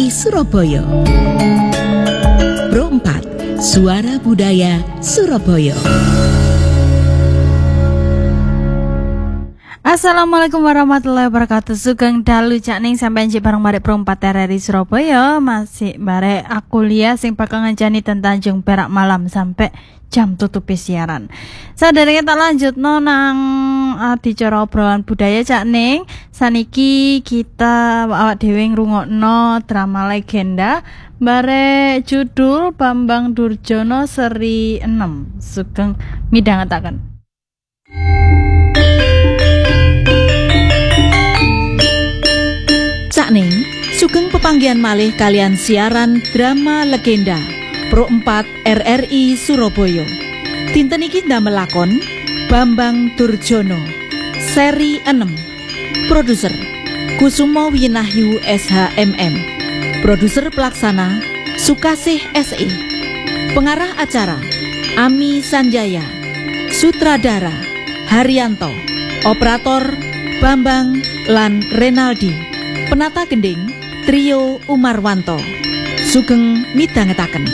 RRI Surabaya. Pro 4 Suara Budaya Surabaya. Assalamualaikum warahmatullahi wabarakatuh. Sugeng dalu cak ning sampeyan jek bareng Marek Pro 4 RRI Surabaya. Masih barek aku liya sing bakal ngancani tentang Tanjung Perak malam sampai jam tutup siaran. Saderenge tak lanjutno nang adicara obrolan budaya cak ning. Saniki kita awak dhewe ngrungokno drama legenda bare judul Bambang Durjono seri 6. Sugeng midhangetaken. Sakning sugeng pepanggihan malih kalian siaran drama legenda Pro 4 RRI Surabaya. Dinten iki ndamelakon Bambang Durjono seri 6. Produser Kusumo Winahyu SHMM. Produser pelaksana Sukasih SE. Pengarah acara Ami Sanjaya. Sutradara Haryanto. Operator Bambang lan Renaldi. Penata gending Trio Umarwanto. Sugeng midhangetaken.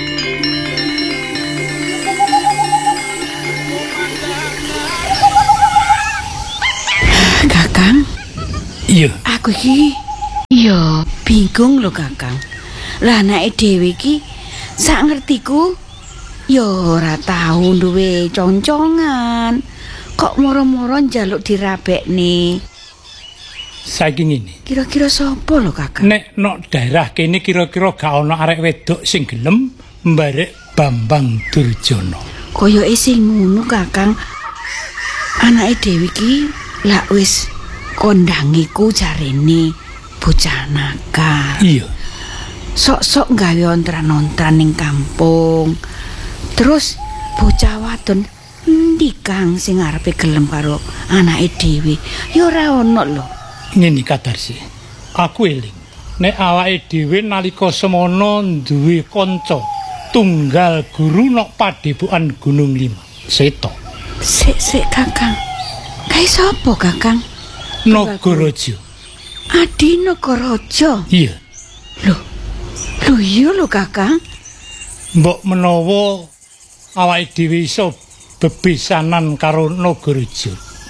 Kakang? Iya. Aku iki ya bingung lho Kakang. Lah anake dhewe iki sak ngertiku ya ora tau duwe concongan. Kok moro-moro njaluk dirabekne. Saiki ngene. Kira-kira sapa lho Kakang? Nek nok daerah kene kira-kira gak ana arek wedok sing gelem mbarek Bambang Durjono. Koyoke sing ngono Kakang. Anake dhewe iki lak wis kondangiku jarene bocah nakal. Iya. Sok-sok gawe ontran-ontran ning kampung. Terus bocah wadon endi Kang sing arepe gelem karo anake dhewe? Ya ora ono lho. Ngene Kadarsi. Aku eling nek awake dhewe nalika semono duwe kanca tunggal guru nok Padepokan Gunung Lima. Seto. Sik Kakang. Kae sapa Kakang? Nagaraja. Adi Nagaraja. Iya. Lho iya lho Kakang. Mbok menawa awake dhewe iso bebesanan karo Nagaraja.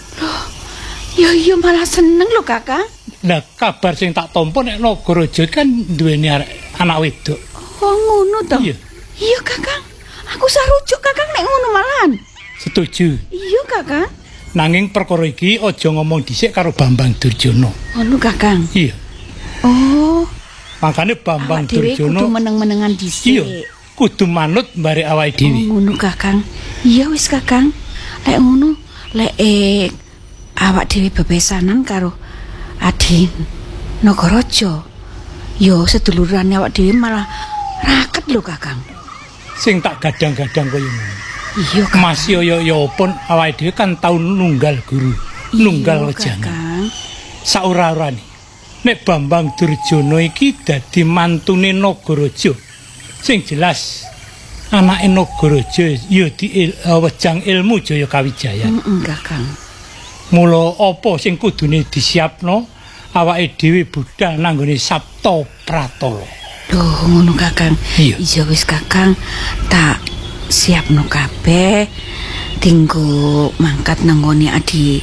Ya iya malah seneng lho Kakang. Lah kabar sing tak tampa nek Nagaraja kan duweni anak wedok. Oh ngono to? Iya. Iya Kakang. Aku sarujuk Kakang nek ngono malahan. Setuju. Iya Kakang. Nanging perkara iki aja ngomong dhisik karo Bambang Durjono. Ngono Kakang. Iya. Oh, Makane Bambang awak dhewe Durjono kudu meneng-menengan dhisik. iya, kudu manut barek awake dhewe. Oh, ngono Kakang. Iya wis Kakang. Lek ngono, lek awak dhewe bebesanan karo Adi Nagaraja. Yo sedulurane awak dhewe malah raket lho Kakang. Sing tak gadang-gadang kaya ngono. Iya Kakang. Mas yo pun awake dhewe kan tau nunggal guru, nunggal Iya, wejangan. Kakang. Saura-urane nek Bambang Durjono iki dadi mantune Nagaraja. Sing jelas anake Nagaraja ya wejang ilmu Jaya Kawijayan. Kakang. Mula apa sing kudune disiapno awake dhewe budal nanggone Sabta Pratala. Duh, ngono Kakang. Iya. Iya wis Kakang. Tak siapno kabeh. Dinggo mangkat nanggone Adi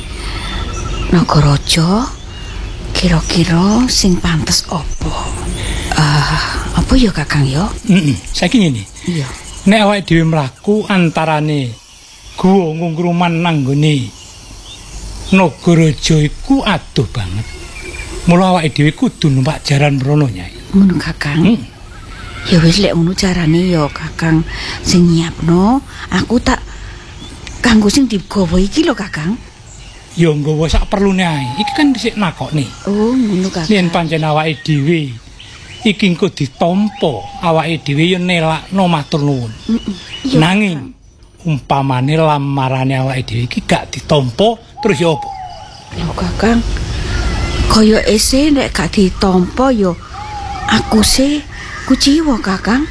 Nagaraja. Kira-kira sing pantes apa? Apa ya Kakang ya? Saiki ngene. Iya. Nek awake dhewe mlaku antarane guwa ngungkruman nanggone Nagaraja iku adoh banget. Mula awake dhewe kudu numpak jaran mrono Nyai. Ngono Kakang. Ya wis lek ngono carane ya Kakang sing nyiapno, aku tak kanggo sing digawa iki lho Kakang. Ya nggawa sak perlune ae. Iki kan dhisik nakokne. Oh, ngono Kakang. Yen pancen awake dhewe iki engko ditampa, awake dhewe ya nelakno matur nuwun. Iya, Nanging umpamane lamarane awake dhewe iki gak ditampa terus ya apa? lho Kakang. Kaya ese nek gak ditampa ya aku se kuciwa Kakang.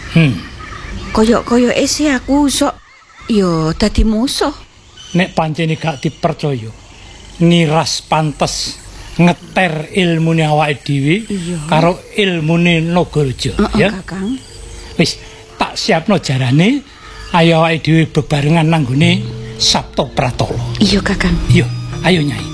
Kaya ese aku sok ya dadi musuh. Nek pancene gak dipercaya, niras pantes ngeter ilmune awake dhewe karo ilmune Nagaraja ya. Kakang. Wis tak siapno jarane ayo awake dhewe bebarengan nanggone Sabta Pratala. Iya Kakang. Iya, ayo Nyai.